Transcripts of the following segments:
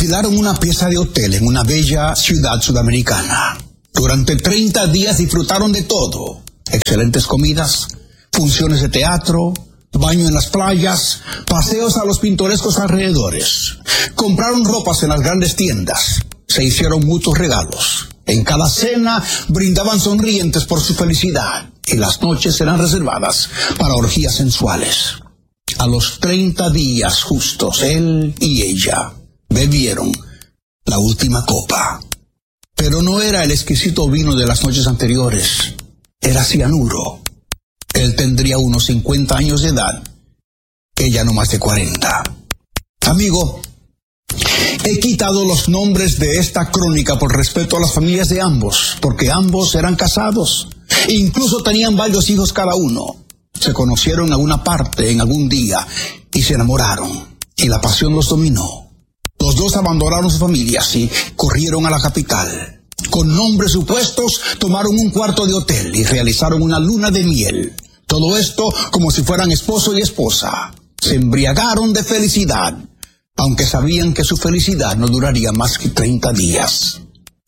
alquilaron una pieza de hotel en una bella ciudad sudamericana. Durante 30 días disfrutaron de todo: excelentes comidas, funciones de teatro, baño en las playas, paseos a los pintorescos alrededores. Compraron ropas en las grandes tiendas, se hicieron mutuos regalos. En cada cena brindaban sonrientes por su felicidad, y las noches eran reservadas para orgías sensuales. A los 30 días justos, él y ella bebieron la última copa. Pero no era el exquisito vino de las noches anteriores, era cianuro. Él tendría unos 50 años de edad, ella no más de 40. Amigo, he quitado los nombres de esta crónica por respeto a las familias de ambos, porque ambos eran casados, e incluso tenían varios hijos cada uno. Se conocieron en alguna parte, en algún día, y se enamoraron, y la pasión los dominó. Los dos abandonaron sus familias y corrieron a la capital. Con nombres supuestos, tomaron un cuarto de hotel y realizaron una luna de miel. Todo esto como si fueran esposo y esposa. Se embriagaron de felicidad, aunque sabían que su felicidad no duraría más que 30 días.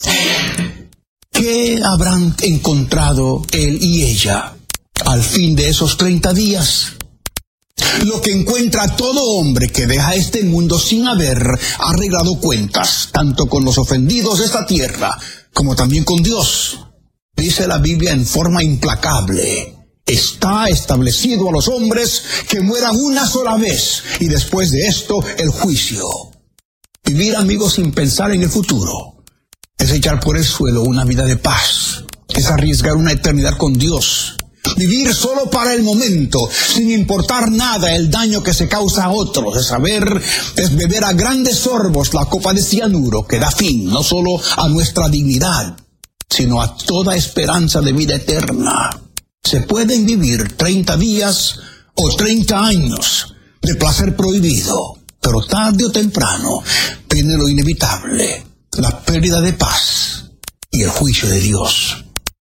¿Qué habrán encontrado él y ella al fin de esos 30 días? Lo que encuentra todo hombre que deja este mundo sin haber arreglado cuentas, tanto con los ofendidos de esta tierra, como también con Dios. Dice la Biblia en forma implacable: está establecido a los hombres que mueran una sola vez, y después de esto el juicio. Vivir, amigos, sin pensar en el futuro es echar por el suelo una vida de paz, es arriesgar una eternidad con Dios. Vivir solo para el momento, sin importar nada el daño que se causa a otros, es beber a grandes sorbos la copa de cianuro que da fin no solo a nuestra dignidad, sino a toda esperanza de vida eterna. Se pueden vivir 30 días o 30 años de placer prohibido, pero tarde o temprano viene lo inevitable: la pérdida de paz y el juicio de Dios.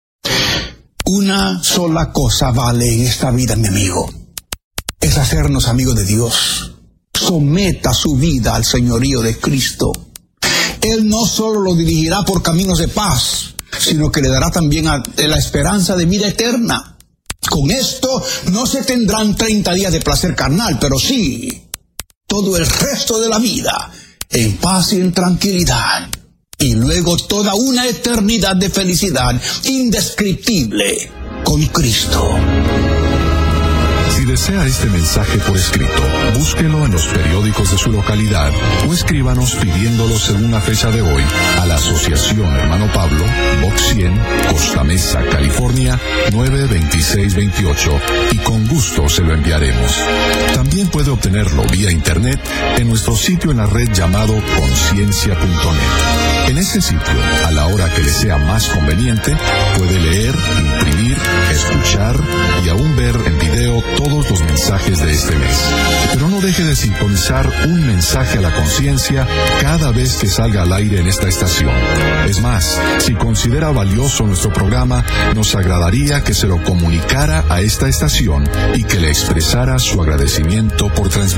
Una sola cosa vale en esta vida, mi amigo: es hacernos amigos de Dios. Someta su vida al señorío de Cristo. Él no solo lo dirigirá por caminos de paz, sino que le dará también la esperanza de vida eterna. Con esto no se tendrán 30 días de placer carnal, pero sí todo el resto de la vida en paz y en tranquilidad. Y luego toda una eternidad de felicidad indescriptible con Cristo. Si desea este mensaje por escrito, búsquelo en los periódicos de su localidad o escríbanos pidiéndolo según la fecha de hoy a la Asociación Hermano Pablo, Box 100, Costa Mesa, California, 92628, y con gusto se lo enviaremos. También puede obtenerlo vía internet en nuestro sitio en la red llamado conciencia.net. En este sitio, a la hora que le sea más conveniente, puede leer, imprimir, escuchar y aún ver en video todos los mensajes de este mes. Pero no deje de sintonizar un mensaje a la conciencia cada vez que salga al aire en esta estación. Es más, si considera valioso nuestro programa, nos agradaría que se lo comunicara a esta estación y que le expresara su agradecimiento por transmitir.